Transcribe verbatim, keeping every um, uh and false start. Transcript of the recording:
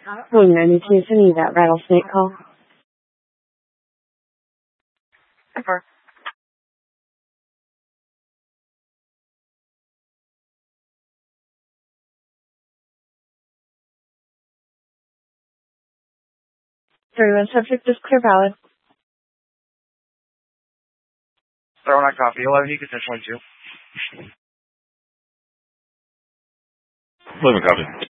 One moment, please. I need that rattlesnake call. Ever. thirty-one subject is clear valid. Throw on copy. eleven, you can send twenty-two. eleven copy.